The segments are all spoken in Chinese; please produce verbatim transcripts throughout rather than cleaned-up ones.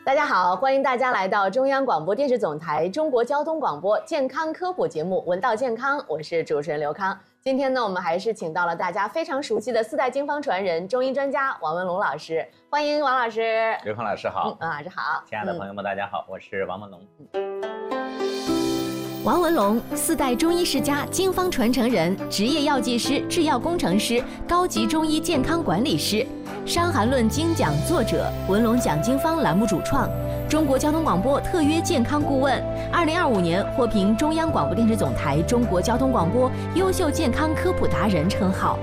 大家好，欢迎大家来到中央广播电视总台中国交通广播健康科普节目《闻道健康》，我是主持人刘康。今天呢，我们还是请到了大家非常熟悉的四代经方传人、中医专家王文龙老师，欢迎王老师。 刘康老师好， 嗯，王老师好。 亲爱的朋友们，大家好，我是王文龙。 王文龙，四代中医世家、经方传承人，职业药剂师、制药工程师，高级中医健康管理师，《伤寒论》精讲作者，文龙讲经方栏目主创，中国交通广播特约健康顾问，二零二五年获评中央广播电视总台中国交通广播优秀健康科普达人称号。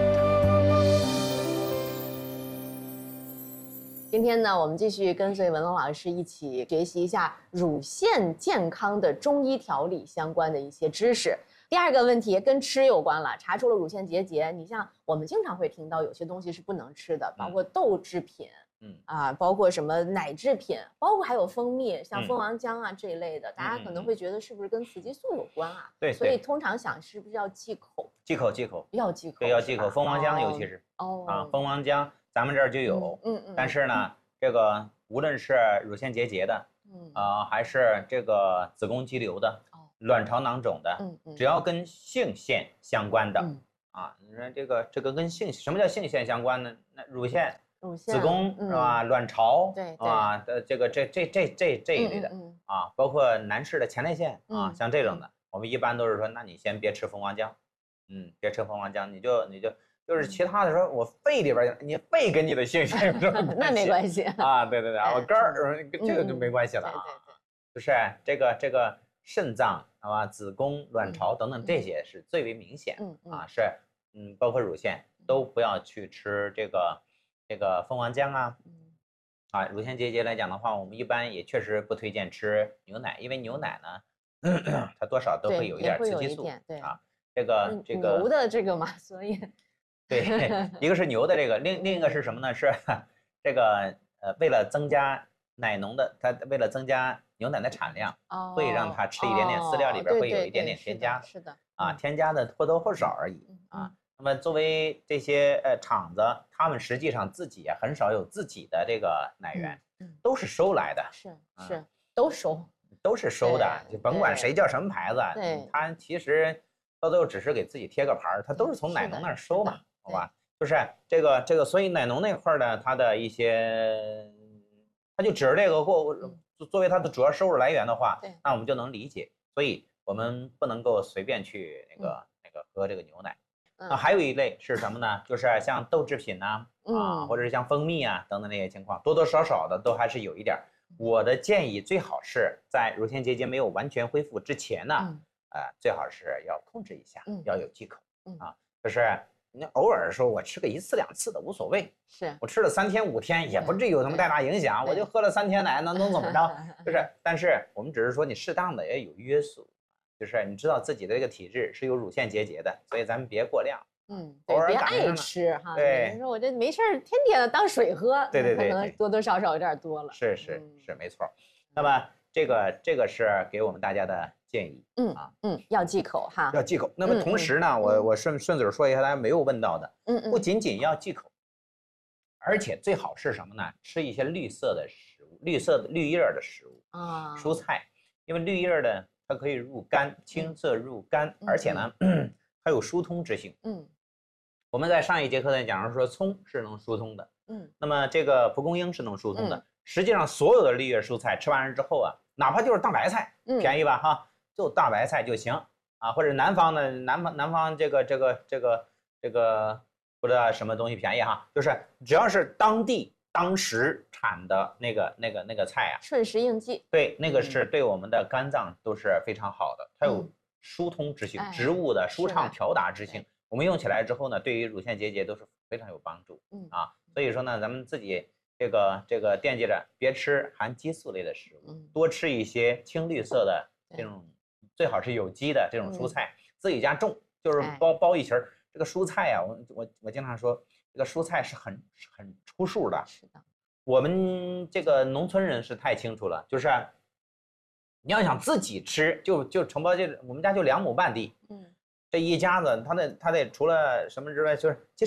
今天呢，我们继续跟随文龙老师一起学习一下乳腺健康的中医调理相关的一些知识。第二个问题跟吃有关了，查出了乳腺结节。你像我们经常会听到有些东西是不能吃的，包括豆制品，嗯啊，包括什么奶制品，包括还有蜂蜜，像蜂王浆啊这一类的，大家可能会觉得是不是跟雌激素有关啊？ 对， 所以通常想是不是要忌口？ 忌口，忌口， 要忌口， 对，要忌口。蜂王浆尤其是哦啊，蜂王浆咱们这儿就有， 嗯嗯， 但是呢，这个无论是乳腺结节的，嗯啊，还是这个子宫肌瘤的。卵巢囊肿的，嗯嗯，只要跟性腺相关的，嗯、啊，你说这个这个跟性什么叫性腺相关呢？那乳腺、 乳腺子宫、嗯、是吧？卵巢， 对啊，的这个这这这这这一类的、嗯嗯、啊，包括男士的前列腺啊，嗯、像这种的，我们一般都是说，那你先别吃蜂王浆，嗯，别吃蜂王浆，你就你就就是其他的说，我肺里边你肺跟你的性腺有什么关系？ 那没关系啊，对对对，我肝儿这个就没关系了啊， 对对对， 就是这个这个。肾脏啊吧，子宫、卵巢等等这些是最为明显，嗯嗯、啊，是嗯，包括乳腺都不要去吃这个这个蜂王浆啊，啊，乳腺结节来讲的话，我们一般也确实不推荐吃牛奶，因为牛奶呢，咳咳它多少都会有一点雌激素， 对啊，这个这个牛的这个嘛，所以对，一个是牛的这个，另另一个是什么呢？是这个呃，为了增加奶农的，它为了增加。牛奶的产量会让它吃一点点饲料里边会有一点点添加， 是的啊，添加的或多或少而已啊。那么作为这些呃厂子，他们实际上自己啊很少有自己的这个奶源，都是收来的， 是是都收， 都是收的，就甭管谁叫什么牌子，他其实到最后只是给自己贴个牌，他都是从奶农那儿收嘛，好吧？就是这个这个，所以奶农那块呢，它的一些，他就指着这个过。作为它的主要收入来源的话，那我们就能理解，所以我们不能够随便去那个、嗯、那个喝这个牛奶。那、嗯、还有一类是什么呢？就是像豆制品呐、啊，嗯、啊，或者是像蜂蜜啊等等那些情况，多多少少的都还是有一点。我的建议最好是在乳腺结节没有完全恢复之前呢，嗯、呃，最好是要控制一下，嗯、要有忌口、嗯、啊，就是。你偶尔说我吃个一次两次的无所谓， 是我吃了三天五天也不至于有什么太大影响，我就喝了三天奶能能怎么着？就是，但是我们只是说你适当的也有约束，就是你知道自己的这个体质是有乳腺结节的，所以咱们别过量， 嗯，偶尔别爱吃哈。 对， 你说我这没事天天的当水喝， 对对对， 可能多多少少有点多了。 是是是，没错。那么这个这个是给我们大家的建议， 嗯啊嗯，要忌口哈， 要忌口。那么同时呢，嗯、我我顺顺嘴说一下大家没有问到的，嗯嗯，不仅仅要忌口，而且最好是什么呢？吃一些绿色的食物，绿色的绿叶的食物啊，蔬菜，因为绿叶的它可以入肝，青色入肝，嗯、而且呢，嗯、还有疏通之性。嗯，我们在上一节课呢讲说葱是能疏通的，嗯，那么这个蒲公英是能疏通的。嗯、实际上，所有的绿叶蔬菜吃完了之后啊，哪怕就是大白菜，嗯、便宜吧哈。就大白菜就行啊，或者南方的南方南方这个这个这个这个不知道什么东西便宜哈，就是只要是当地当时产的那个那个那个菜啊， 顺时应季， 对，那个是对我们的肝脏都是非常好的，它有疏通之性，嗯、植物的舒畅调达之性，我们用起来之后呢，对于乳腺结节都是非常有帮助，嗯啊，所以说呢，咱们自己这个这个惦记着别吃含激素类的食物，嗯、多吃一些青绿色的这种。最好是有机的这种蔬菜，嗯、自己家种，就是包包一群儿。这个蔬菜啊，我我我经常说，这个蔬菜是很很出数的。 是的， 我们这个农村人是太清楚了，就是你要想自己吃，就就承包这我们家就两亩半地，嗯，这一家子他得他得除了什么之外，就是其实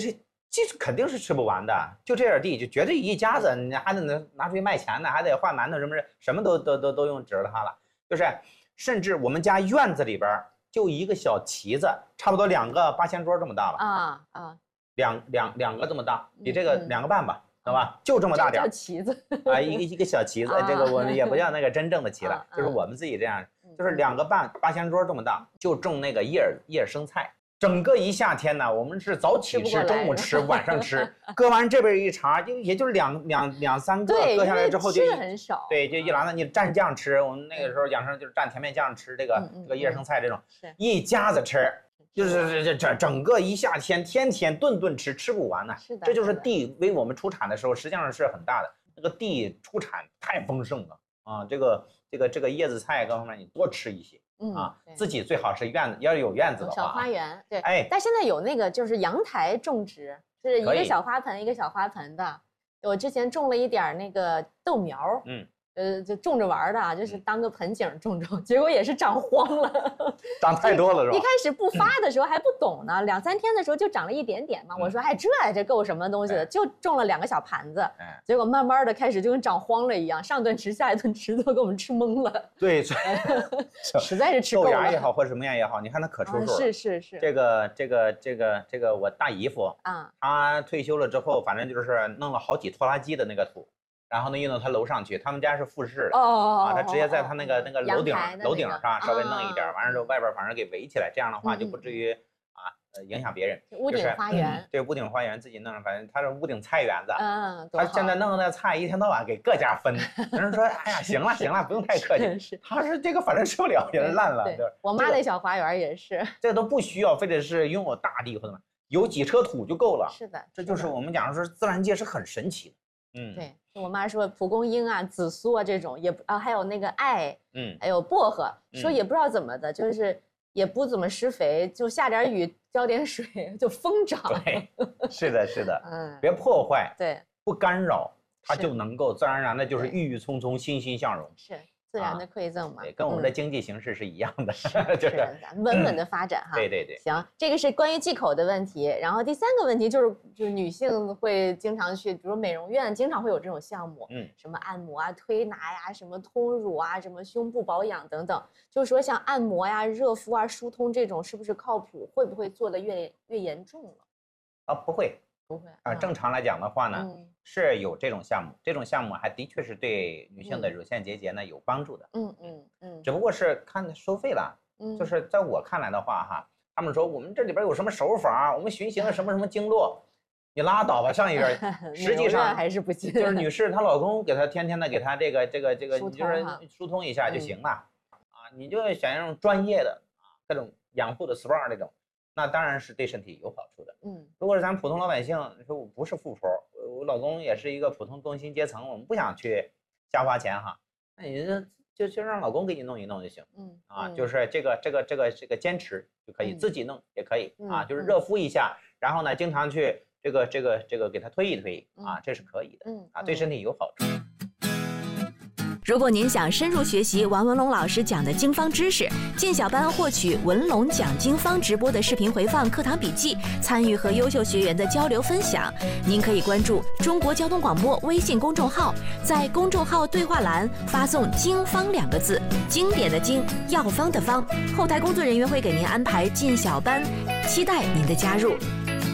这肯定是吃不完的，就这点地，就绝对一家子，你还得能拿出去卖钱呢，还得换馒头什么什么都都都都用指着它了。就是，甚至我们家院子里边就一个小旗子，差不多两个八仙桌这么大吧。啊啊，两两两个这么大，比这个两个半吧，懂吧？就这么大点。 叫旗子啊，一个一个小旗子，这个我们也不叫那个真正的旗了，就是我们自己这样，就是两个半八仙桌这么大，就种那个叶叶生菜。整个一夏天呢，我们是早起吃，中午吃，晚上吃，割完这边一茬，就也就是两两两三个，割下来之后就很少， 对，就一篮子。你蘸酱吃，我们那个时候养生就是蘸甜面酱吃这个这个叶生菜这种，一家子吃，就是这这整个一夏天天天顿顿吃，吃不完呢。 是的， 这就是地为我们出产的时候，实际上是很大的。那个地出产太丰盛了啊，这个这个这个叶子菜各方面你多吃一些。嗯啊，自己最好是院子，要有院子的话， 小花园，对，哎，但现在有那个就是阳台种植，是一个小花盆一个小花盆的。我之前种了一点那个豆苗，嗯，呃，就种着玩的，就是当个盆景种种，结果也是长荒了， 长太多了是吧？ 一开始不发的时候还不懂呢，两三天的时候就长了一点点嘛。我说，哎，这这够什么东西的？就种了两个小盘子，结果慢慢的开始就跟长荒了一样，上顿吃下一顿吃，都给我们吃懵了。 对， 实在是吃够了。 豆芽也好，或者什么样也好，你看它可出数。 是是是。 这个这个这个这个我大姨夫啊，他退休了之后，反正就是弄了好几拖拉机的那个土。然后呢，运到他楼上去，他们家是复式的，哦啊，他直接在他那个那个楼顶楼顶上稍微弄一点，完了之后外边反正给围起来，这样的话就不至于啊呃影响别人。 屋顶花园， 对，屋顶花园自己弄，反正他是屋顶菜园子，嗯，他现在弄那菜一天到晚给各家分，有人说哎呀行了行了，不用太客气，他是这个反正受不了，也是烂了。对， 我妈那小花园也是， 这都不需要非得是拥有大地或者有几车土就够了。 是的， 这就是我们讲说自然界是很神奇的。 嗯，对我妈说蒲公英啊、紫苏啊这种也啊，还有那个艾，嗯，还有薄荷，说也不知道怎么的，就是也不怎么施肥，就下点雨浇点水就疯长。 对，是的，是的，嗯，别破坏， 对， 不干扰，它就能够自然而然的就是郁郁葱葱、欣欣向荣。 是。自然的馈赠嘛， 对，跟我们的经济形势是一样的， 就是稳稳的发展哈。 对对对， 行，这个是关于忌口的问题。然后第三个问题就是，就是女性会经常去，比如美容院，经常会有这种项目，嗯，什么按摩啊、推拿呀、什么通乳啊、什么胸部保养等等。就是说，像按摩呀、热敷啊、疏通这种，是不是靠谱？会不会做的越越严重了？ 啊，不会。 不会啊，正常来讲的话呢，嗯、是有这种项目，这种项目还的确是对女性的乳腺结节呢、嗯、有帮助的。嗯嗯嗯，只不过是看收费了。嗯，就是在我看来的话哈，他们说我们这里边有什么手法，我们循行了什么什么经络，你拉倒吧，上一边。实际上还是不行。 就是女士她老公给她天天的给她这个这个这个，你就是疏通一下就行了。啊，你就选那种专业的啊，各种养护的 S P A 那种。那当然是对身体有好处的。嗯，如果是咱普通老百姓，说我不是富婆，我老公也是一个普通工薪阶层，我们不想去瞎花钱哈，那你就就就让老公给你弄一弄就行。嗯啊，就是这个这个这个这个坚持就可以，自己弄也可以啊，就是热敷一下，然后呢，经常去这个这个这个给他推一推啊，这是可以的。嗯啊，对身体有好处。 如果您想深入学习王文龙老师讲的经方知识，进小班获取文龙讲经方直播的视频回放、课堂笔记，参与和优秀学员的交流分享，您可以关注中国交通广播微信公众号，在公众号对话栏发送“经方”两个字，经典的经，药方的方，后台工作人员会给您安排进小班，期待您的加入。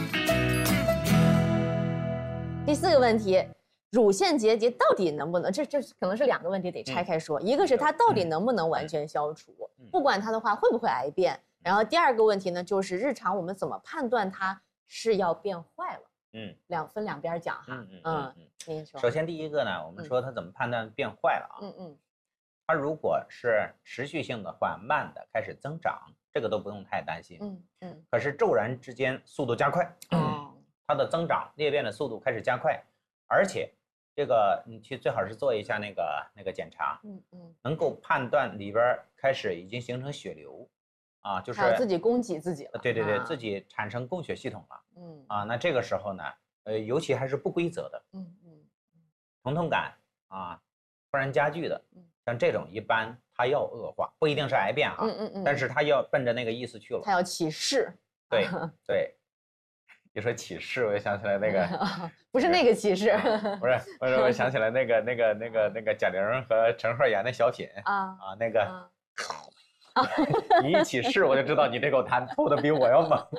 第四个问题。乳腺结节到底能不能？这这可能是两个问题，得拆开说。嗯、一个是它到底能不能完全消除，嗯、不管它的话会不会癌变。然后第二个问题呢，就是日常我们怎么判断它是要变坏了？嗯，两分两边讲哈。嗯嗯嗯嗯。您说。 首先第一个呢，我们说它怎么判断变坏了啊？嗯嗯。它如果是持续性的、缓慢的开始增长，这个都不用太担心。嗯嗯。可是骤然之间速度加快，哦，它的增长裂变的速度开始加快，而且。这个你去最好是做一下那个那个检查，嗯嗯，能够判断里边开始已经形成血流，啊，就是自己供给自己了， 对对对，啊、自己产生供血系统了，嗯啊，那这个时候呢，呃，尤其还是不规则的，嗯嗯，疼痛感啊，突然加剧的，像这种一般它要恶化，不一定是癌变哈，嗯嗯嗯，但是它要奔着那个意思去了， 它要起势， 对对。 一说起士，我就想起来那个， 不是那个起士， 不是，我说我想起来那个那个那个那个贾玲和陈赫演的小品啊啊，那个，你一起士我就知道你这口痰吐的比我要猛。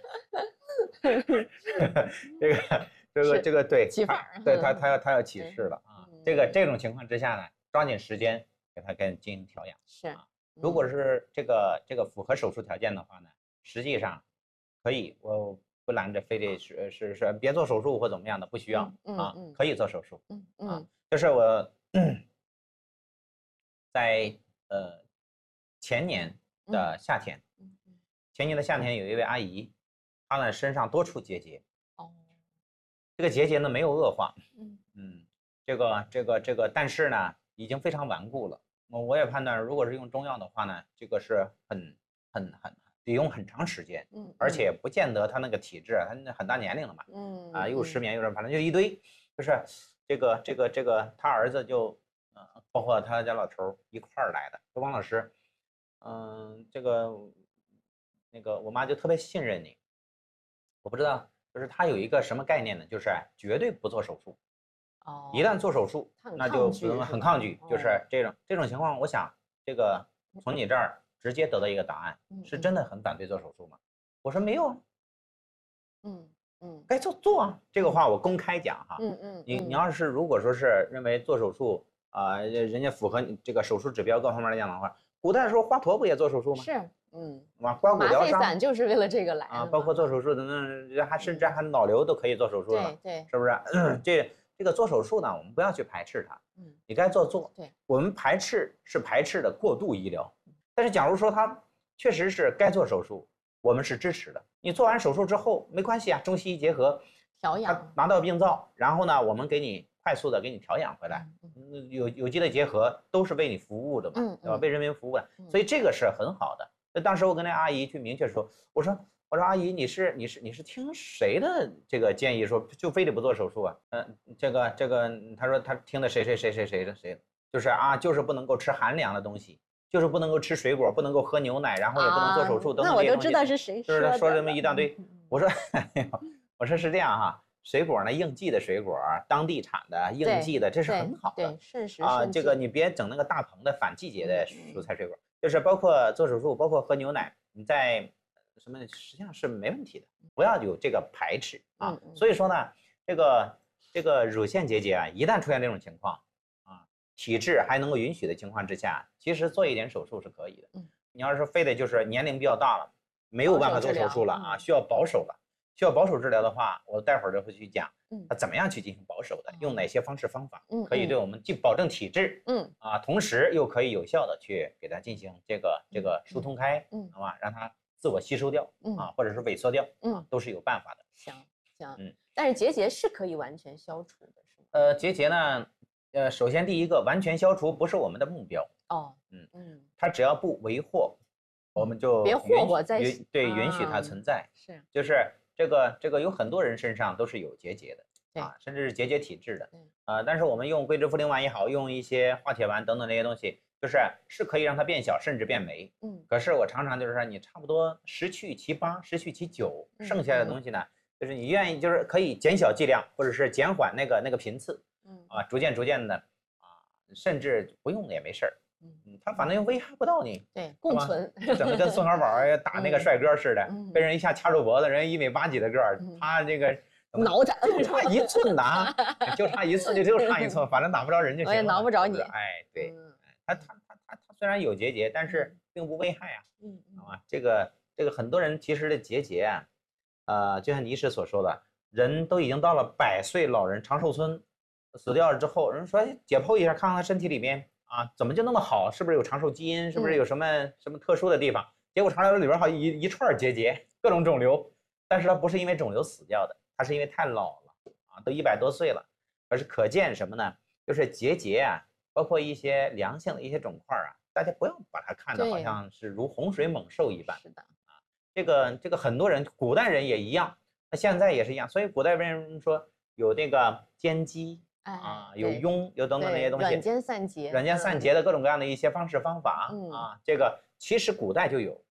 这个这个这个对， 起法， 对他他要他要起士了啊。这个这种情况之下呢，抓紧时间给他跟进行调养。 是， 如果是这个这个符合手术条件的话呢，实际上可以，我不拦着非得是是是别做手术或怎么样的，不需要啊，可以做手术。嗯嗯，就是我在呃前年的夏天，前年的夏天有一位阿姨，她呢身上多处结节。哦，这个结节呢没有恶化。嗯嗯。这个这个这个，但是呢，已经非常顽固了。我我也判断，如果是用中药的话呢，这个是很很很得用很长时间，嗯，而且不见得他那个体质，他很大年龄了嘛，嗯啊，又失眠又是，反正就一堆，就是这个这个这个，他儿子就呃，包括他家老头一块儿来的，说王老师，嗯，这个那个我妈就特别信任你，我不知道，就是他有一个什么概念呢？就是绝对不做手术。哦，一旦做手术，那就很抗拒，就是这种这种情况。我想，这个从你这儿直接得到一个答案，是真的很反对做手术吗？我说没有啊，嗯嗯，该做做啊。这个话我公开讲哈，嗯嗯，你你要是如果说是认为做手术啊，人家符合你这个手术指标各方面来讲的话，古代的时候华佗不也做手术吗？ 是，嗯， 啊，刮骨疗伤， 麻沸散就是为了这个来啊，包括做手术的那还甚至还脑瘤都可以做手术了， 对对， 是不是？这。这个做手术呢，我们不要去排斥它，嗯，你该做做。对，我们排斥是排斥的过度医疗，但是假如说他确实是该做手术，我们是支持的。你做完手术之后没关系啊，中西医结合调养， 拿到病灶，然后呢，我们给你快速的给你调养回来，嗯，有有机的结合都是为你服务的嘛，嗯，对吧？为人民服务的，所以这个是很好的。那当时我跟那阿姨去明确说，我说。我说阿姨，你是你是你是听谁的这个建议说就非得不做手术啊？嗯，这个这个，他说他听的谁谁谁谁谁的谁，就是啊，就是不能够吃寒凉的东西，就是不能够吃水果，不能够喝牛奶，然后也不能做手术等等这些东西。 那我都知道是谁说的。 就是说这么一大堆。我说，哎呦，我说是这样哈，水果呢，应季的水果，当地产的，应季的，这是很好的。 对，顺时啊，这个你别整那个大棚的反季节的蔬菜水果，就是包括做手术，包括喝牛奶，你在。什么实际上是没问题的，不要有这个排斥啊。嗯嗯、所以说呢，这个这个乳腺结节啊，一旦出现这种情况啊，体质还能够允许的情况之下，其实做一点手术是可以的。嗯、你要是非得就是年龄比较大了，没有办法做手术了啊，需要保守了，需要保守治疗的话，我待会儿就会去讲，他怎么样去进行保守的，用哪些方式方法，可以对我们既保证体质，嗯啊，同时又可以有效的去给它进行这个这个疏通开，嗯，好吧，让它。自我吸收掉，嗯啊，或者是萎缩掉，嗯，都是有办法的。 行行，嗯，但是结节是可以完全消除的，是吗？ 呃，结节呢，呃，首先第一个，完全消除不是我们的目标。哦，嗯嗯，它只要不为祸，我们就别祸祸在允对允许它存在。 是， 就是这个这个有很多人身上都是有结节的，对啊，甚至是结节体质的，对啊，但是我们用硅质茯苓丸也好，用一些化铁丸等等这些东西。就是是可以让它变小，甚至变没。嗯，可是我常常就是说，你差不多十去其八，十去其九，剩下的东西呢，就是你愿意，就是可以减小剂量，或者是减缓那个那个频次。嗯，啊，逐渐逐渐的啊，甚至不用也没事儿。嗯，它反正又危害不到你。 对，共存。 整的跟宋小宝打那个帅哥似的，被人一下掐住脖子，人一米八几的个儿，他这个挠着， 差一寸的啊，就差一寸，就就差一寸，反正打不着人就行了。 我也挠不着你。 哎，对。它它它它它虽然有结节，但是并不危害啊，嗯，好吧，这个这个很多人其实的结节啊，呃，就像尼氏所说的，人都已经到了百岁老人长寿村，死掉了之后，人说解剖一下，看看他身体里面啊，怎么就那么好？是不是有长寿基因？是不是有什么、嗯、什么特殊的地方？结果查出来里边好一一串结节，各种肿瘤，但是他不是因为肿瘤死掉的，他是因为太老了啊，都一百多岁了，而是可见什么呢？就是结节啊。包括一些良性的一些肿块啊，大家不要把它看得好像是如洪水猛兽一般。 是的啊， 这个这个很多人，古代人也一样，那现在也是一样。所以古代人说有这个坚肌啊，有痈，有等等那些东西， 软坚散结， 软坚散结的各种各样的一些方式方法啊，这个其实古代就有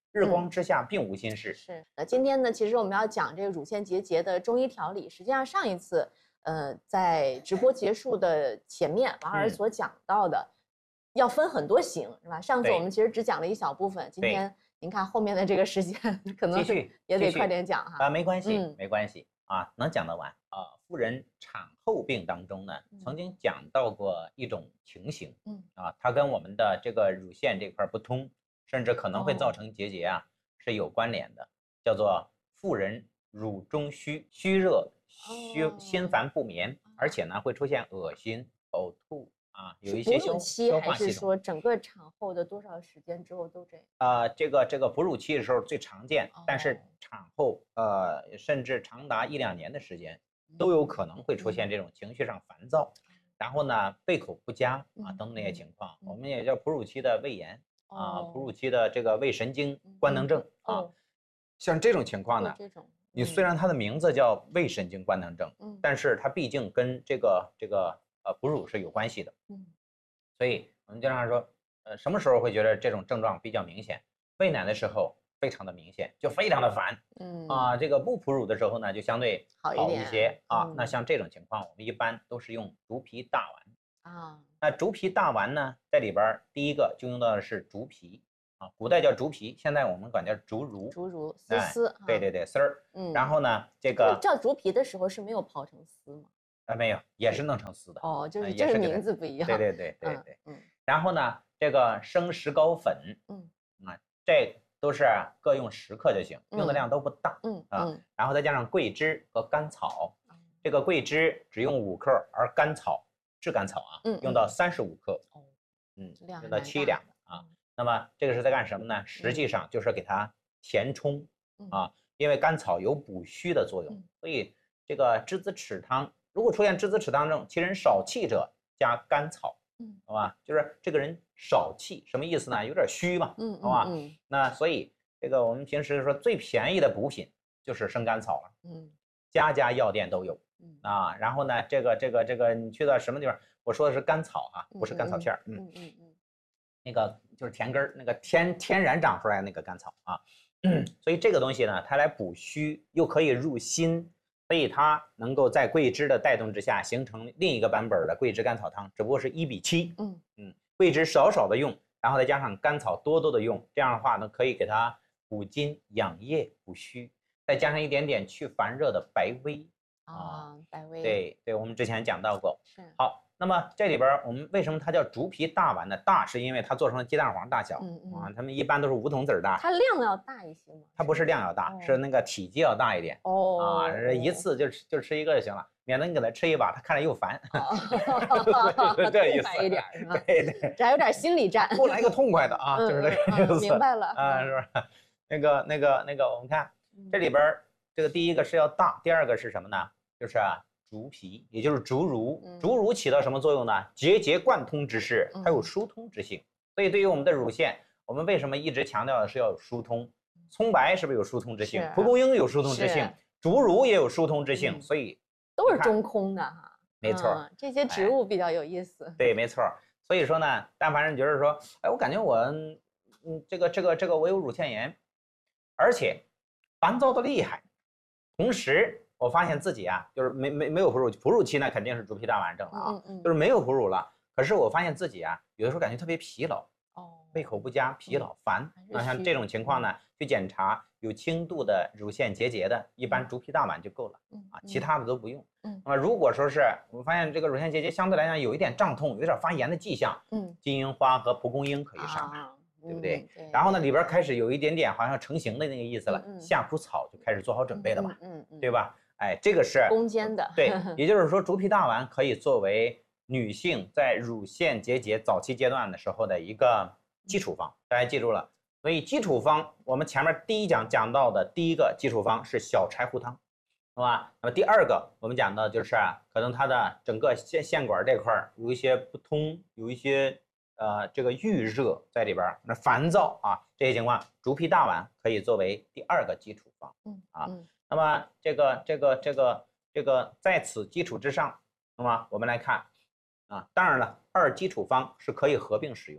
日光之下并无新事。 是。那今天呢，其实我们要讲这个乳腺结节的中医调理，实际上上一次，呃，在直播结束的前面，王老师所讲到的，嗯、要分很多型，是吧？上次我们其实只讲了一小部分，今天您看后面的这个时间，可能也得快点讲哈。 啊，没关系，嗯、没关系啊，能讲得完啊。妇人产后病当中呢，曾经讲到过一种情形，嗯啊，它跟我们的这个乳腺这块不通，甚至可能会造成结节啊，哦、是有关联的，叫做妇人乳中虚，虚热、虚、哦、心烦不眠，而且呢会出现恶心、呕吐啊，有一些消期还是说整个产后的多少时间之后都这样？ 呃，这个这个哺乳期的时候最常见，哦、但是产后呃甚至长达一两年的时间。都有可能会出现这种情绪上烦躁，然后呢胃口不佳啊等等那些情况，我们也叫哺乳期的胃炎啊，哺乳期的这个胃神经官能症啊，像这种情况呢，你虽然它的名字叫胃神经官能症，但是它毕竟跟这个这个呃哺乳是有关系的，所以我们经常说，呃什么时候会觉得这种症状比较明显？喂奶的时候。非常的明显，就非常的烦，嗯啊，这个不哺乳的时候呢，就相对好一些啊。嗯、那像这种情况，我们一般都是用竹皮大丸啊。那竹皮大丸呢，在里边第一个就用到的是竹皮啊，古代叫竹皮，现在我们管叫竹茹。 竹茹丝丝、哎， 对对对，丝儿。嗯。然后呢，这个叫竹皮的时候是没有刨成丝吗？ 啊，没有，也是弄成丝的。 哦，就是这个名字不一样。 对对对对对。嗯。然后呢，这个生石膏粉，嗯啊，这。都是各用十克就行，用的量都不大，嗯啊，然后再加上桂枝和甘草，这个桂枝只用五克，而甘草炙甘草啊，用到三十五克，嗯，用到七两啊。那么这个是在干什么呢？实际上就是给它填充啊，因为甘草有补虚的作用，所以这个栀子豉汤，如果出现栀子豉汤症，其人少气者加甘草。嗯，好吧，就是这个人少气，什么意思呢？有点虚嘛，嗯，好吧，嗯，那所以这个我们平时说最便宜的补品就是生甘草了，嗯，家家药店都有，嗯啊，然后呢，这个这个这个你去到什么地方？我说的是甘草啊，不是甘草片儿，嗯嗯嗯，那个就是田根儿，那个天天然长出来那个甘草啊，所以这个东西呢，它来补虚，又可以入心。所以它能够在桂枝的带动之下，形成另一个版本的桂枝甘草汤，只不过是一比七。嗯嗯，桂枝少少的用，然后再加上甘草多多的用，这样的话呢，可以给它补筋养液、补虚，再加上一点点去烦热的白薇啊，白薇。 对对，我们之前讲到过。是。好，那么这里边我们为什么它叫竹皮大丸呢？大是因为它做成了鸡蛋黄大小，嗯嗯啊，它们一般都是梧桐籽大。 它量要大一些吗？ 它不是量要大，哦、是那个体积要大一点。哦啊，一次就吃就吃一个就行了，免得你给它吃一把，它看着又烦。 哦、这意思。一点是吧？ 对对， 这还有点心理战。 给我来一个痛快的啊，嗯、就是这个意思。 明白了啊，是不是？那个那个那个，我们看这里边这个第一个是要大，第二个是什么呢？就是啊。竹皮，也就是竹茹，竹茹起到什么作用呢？结节贯通之势，还有疏通之性。所以对于我们的乳腺，我们为什么一直强调的是要有疏通？葱白是不是有疏通之性？蒲公英有疏通之性，竹茹也有疏通之性，所以都是中空的哈。 没错， 这些植物比较有意思。 对，没错。所以说呢，但凡人觉得说，哎，我感觉我，嗯，这个这个这个我有乳腺炎，而且烦躁的厉害，同时。我发现自己啊，就是没没没有哺乳哺乳期呢，肯定是竹皮大丸症了啊，嗯嗯、就是没有哺乳了。可是我发现自己啊，有的时候感觉特别疲劳，哦，胃口不佳、疲劳、烦。那像这种情况呢，去检查有轻度的乳腺结节的，一般竹皮大丸就够了啊，其他的都不用。嗯，那么如果说是我发现这个乳腺结节相对来讲有一点胀痛、有点发炎的迹象，嗯，金银花和蒲公英可以上马。对不对？嗯、对然后呢，里边开始有一点点好像成型的那个意思了，嗯、夏枯草就开始做好准备了吧？嗯 嗯, 嗯，对吧？哎，这个是攻坚的。 对，也就是说，竹皮大丸可以作为女性在乳腺结节早期阶段的时候的一个基础方，大家记住了。所以基础方，我们前面第一讲讲到的第一个基础方是小柴胡汤，好吧？那么第二个我们讲的就是啊，可能它的整个腺腺管这块有一些不通，有一些。呃，这个郁热在里边，那烦躁啊，这些情况，竹皮大丸可以作为第二个基础方，嗯啊，嗯那么这个这个这个这个在此基础之上，那么我们来看啊，当然了，二基础方是可以合并使用的，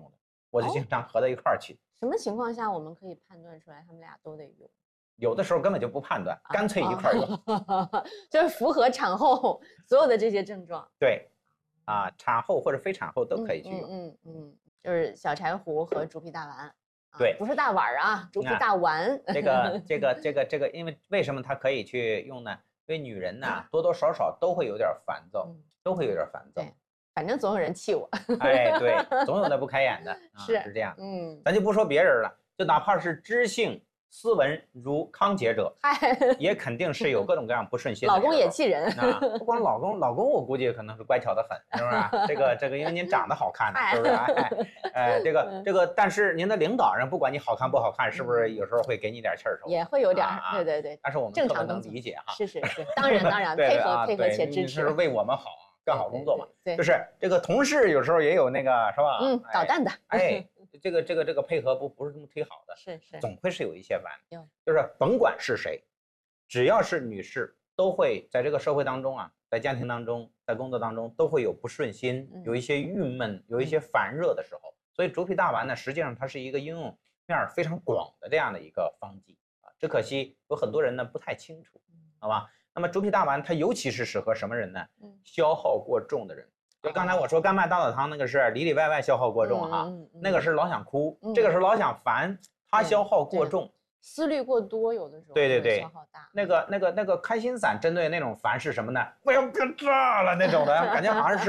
我就经常合到一块儿去。 什么情况下我们可以判断出来他们俩都得用？ 有的时候根本就不判断，啊、干脆一块儿用， 就是符合产后所有的这些症状。 对，啊，产后或者非产后都可以去用。 嗯嗯 嗯, 嗯，就是小柴胡和猪皮大丸。啊、 对， 不是大碗啊，猪皮大丸。 这个这个这个这个，因为为什么它可以去用呢？因为女人呢多多少少都会有点烦躁，嗯、都会有点烦躁。 对，反正总有人气我。 哎，对，总有那不开眼的，啊、是是这样。 嗯， 咱就不说别人了，就哪怕是知性斯文如康杰者，也肯定是有各种各样不顺心的。 老公也气人啊！不光老公，老公我估计可能是乖巧的很，是不是？这个这个，因为您长得好看呢，是不是？哎哎，这个这个，但是您的领导人不管你好看不好看，是不是有时候会给你点气儿头？ 也会有点，对对对。 但是我们正常能理解哈。 是是是，当然当然，配合配合且支持， 是为我们好，更好工作嘛。 对， 就是这个同事有时候也有那个是吧？ 嗯，捣蛋的。 哎。这个这个这个配合不不是这么忒好的， 是是， 总会是有一些弯，就是甭管是谁，只要是女士，都会在这个社会当中啊，在家庭当中，在工作当中都会有不顺心，有一些郁闷，有一些烦热的时候。所以猪皮大丸呢，实际上它是一个应用面非常广的这样的一个方剂啊，只可惜有很多人呢不太清楚，好吧？那么猪皮大丸它尤其是适合什么人呢？消耗过重的人。就刚才我说干麦大枣汤那个是里里外外消耗过重哈，嗯嗯嗯、那个是老想哭，嗯、这个是老想烦，它消耗过重， 思虑过多，有的时候对对对， 消耗大。 那个那个那个开心散针对那种烦是什么呢？我要变炸了那种的感觉，好像是。